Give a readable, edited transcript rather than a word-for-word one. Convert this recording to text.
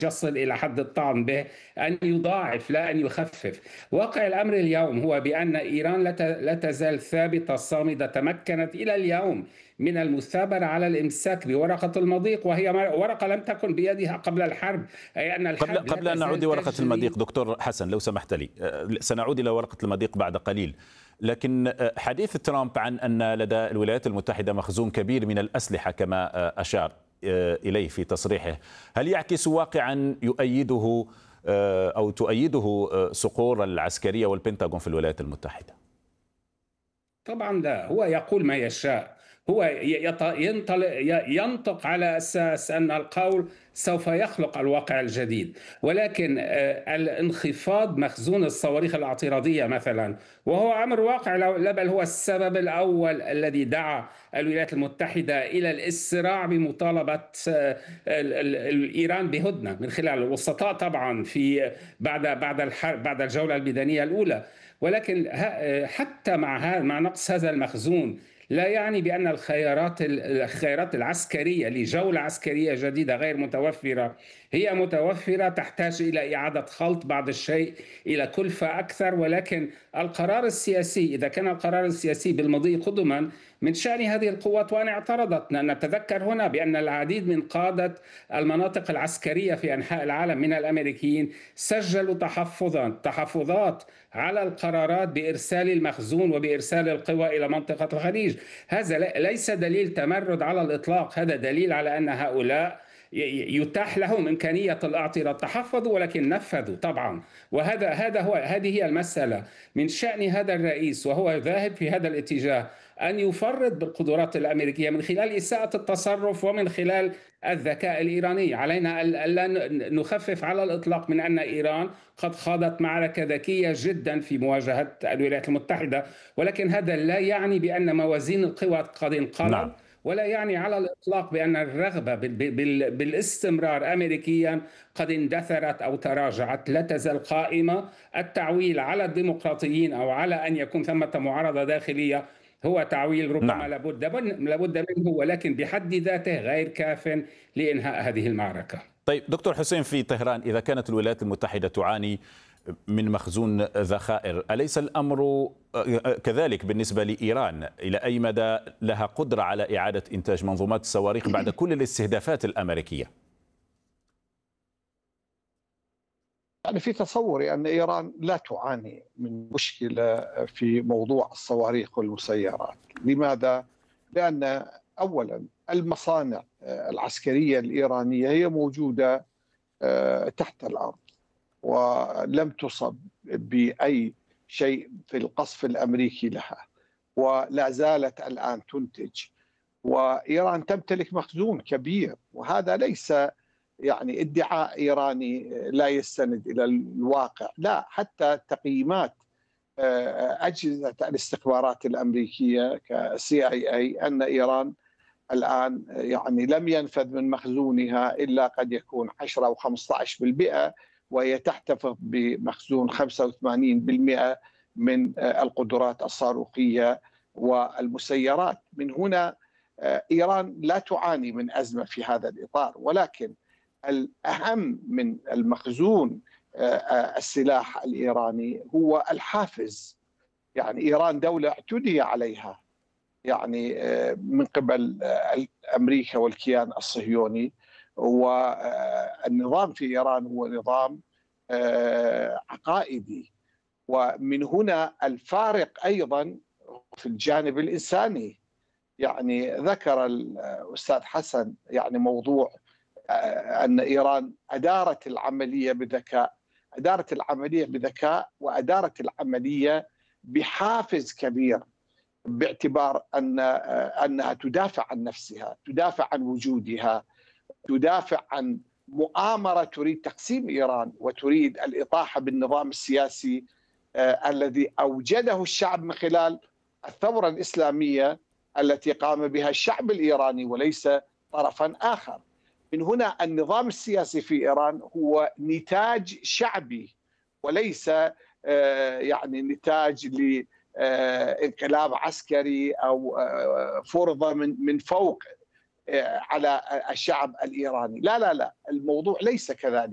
يصل إلى حد الطعن به أن يضاعف لا أن يخفف. واقع الأمر اليوم هو بأن إيران لا تزال ثابتة صامدة، تمكنت إلى اليوم من المثابرة على الإمساك بورقة المضيق، وهي ورقة لم تكن بيدها قبل الحرب، أي أن قبل الحرب لا قبل أن نعود تزال لورقة تجري. المضيق دكتور حسن لو سمحت لي، سنعود إلى ورقة المضيق بعد قليل. لكن حديث ترامب عن أن لدى الولايات المتحدة مخزون كبير من الأسلحة كما أشار إليه في تصريحه، هل يعكس واقعا يؤيده أو تؤيده صقور العسكرية والبنتاغون في الولايات المتحدة؟ طبعا لا، هو يقول ما يشاء. هو ينطق على أساس أن القول سوف يخلق الواقع الجديد، ولكن الانخفاض مخزون الصواريخ الاعتراضية مثلا، وهو أمر واقع، لا بل هو السبب الأول الذي دعا الولايات المتحدة إلى الإسراع بمطالبة إيران بهدنة من خلال الوسطاء طبعا في بعد الحرب، بعد الجولة الميدانية الأولى. ولكن حتى مع نقص هذا المخزون لا يعني بأن الخيارات العسكرية لجولة عسكرية جديدة غير متوفرة. هي متوفرة، تحتاج إلى إعادة خلط بعض الشيء، إلى كلفة أكثر، ولكن القرار السياسي، إذا كان القرار السياسي بالمضي قدما، من شأن هذه القوات وأن اعترضت. نتذكر هنا بأن العديد من قادة المناطق العسكرية في أنحاء العالم من الأمريكيين سجلوا تحفظات على القرارات بإرسال المخزون وبإرسال القوى إلى منطقة الخليج. هذا ليس دليل تمرد على الإطلاق، هذا دليل على أن هؤلاء يتاح لهم إمكانية الاعتراض، تحفظوا ولكن نفذوا طبعا. هذه هي المسألة. من شأن هذا الرئيس وهو ذاهب في هذا الاتجاه أن يفرط بالقدرات الأمريكية من خلال إساءة التصرف ومن خلال الذكاء الإيراني. علينا ألا نخفف على الإطلاق من أن إيران قد خاضت معركة ذكية جدا في مواجهة الولايات المتحدة، ولكن هذا لا يعني بأن موازين القوى قد نعم. انقلب، ولا يعني على الإطلاق بأن الرغبة بالاستمرار أمريكيا قد اندثرت أو تراجعت. لا تزال قائمة. التعويل على الديمقراطيين أو على أن يكون ثمة معارضة داخلية هو تعويل ربما نعم. لابد منه، ولكن بحد ذاته غير كاف لإنهاء هذه المعركة. طيب دكتور حسين، في طهران إذا كانت الولايات المتحدة تعاني من مخزون ذخائر، أليس الأمر كذلك بالنسبة لإيران؟ إلى أي مدى لها قدرة على إعادة إنتاج منظومات الصواريخ بعد كل الاستهدافات الأمريكية؟ يعني في تصوري أن إيران لا تعاني من مشكلة في موضوع الصواريخ والمسيرات. لماذا؟ لأن أولا المصانع العسكرية الإيرانية هي موجودة تحت الأرض، ولم تصب بأي شيء في القصف الأمريكي لها، ولا زالت الآن تنتج. وإيران تمتلك مخزون كبير، وهذا ليس يعني ادعاء إيراني لا يستند إلى الواقع، لا، حتى تقييمات أجهزة الاستخبارات الأمريكية كCIA أن إيران الآن يعني لم ينفذ من مخزونها إلا قد يكون 10 أو 15%، وهي تحتفظ بمخزون 85% من القدرات الصاروخية والمسيرات. من هنا إيران لا تعاني من أزمة في هذا الإطار، ولكن الأهم من المخزون السلاح الإيراني هو الحافز. يعني إيران دولة اعتدي عليها يعني من قبل أمريكا والكيان الصهيوني، والنظام في إيران هو نظام عقائدي. ومن هنا الفارق أيضا في الجانب الإنساني. يعني ذكر الأستاذ حسن يعني موضوع أن إيران أدارت العملية بذكاء وأدارت العملية بحافز كبير، باعتبار أنها تدافع عن نفسها، تدافع عن وجودها، تدافع عن مؤامرة تريد تقسيم إيران وتريد الإطاحة بالنظام السياسي الذي أوجده الشعب من خلال الثورة الإسلامية التي قام بها الشعب الإيراني وليس طرفا آخر. من هنا النظام السياسي في إيران هو نتاج شعبي وليس يعني نتاج لانقلاب عسكري أو فرضة من فوق على الشعب الإيراني. لا لا لا، الموضوع ليس كذلك.